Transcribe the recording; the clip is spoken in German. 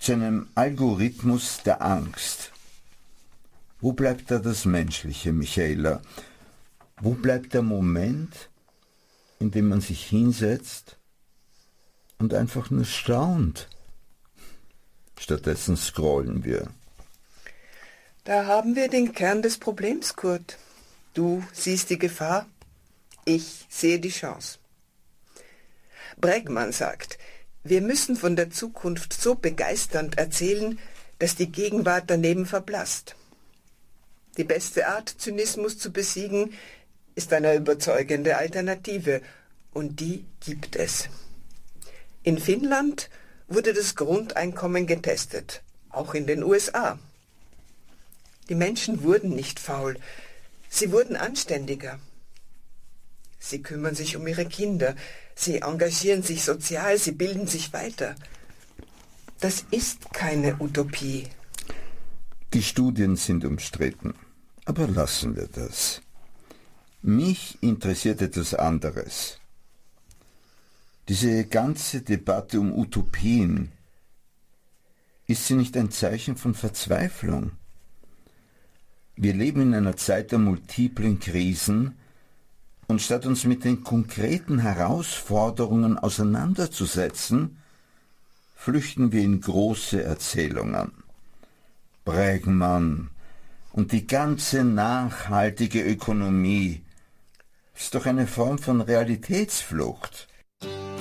zu einem Algorithmus der Angst. Wo bleibt da das Menschliche, Michaela? Wo bleibt der Moment, in dem man sich hinsetzt und einfach nur staunt? Stattdessen scrollen wir. Da haben wir den Kern des Problems, Kurt. Du siehst die Gefahr, ich sehe die Chance. Bregmann sagt, wir müssen von der Zukunft so begeisternd erzählen, dass die Gegenwart daneben verblasst. Die beste Art, Zynismus zu besiegen, ist eine überzeugende Alternative, und die gibt es. In Finnland wurde das Grundeinkommen getestet, auch in den USA. Die Menschen wurden nicht faul, sie wurden anständiger. Sie kümmern sich um ihre Kinder, sie engagieren sich sozial, sie bilden sich weiter. Das ist keine Utopie. Die Studien sind umstritten, aber lassen wir das. Mich interessiert etwas anderes. Diese ganze Debatte um Utopien, ist sie nicht ein Zeichen von Verzweiflung? Wir leben in einer Zeit der multiplen Krisen, und statt uns mit den konkreten Herausforderungen auseinanderzusetzen, flüchten wir in große Erzählungen. Bregmann und die ganze nachhaltige Ökonomie ist doch eine Form von Realitätsflucht.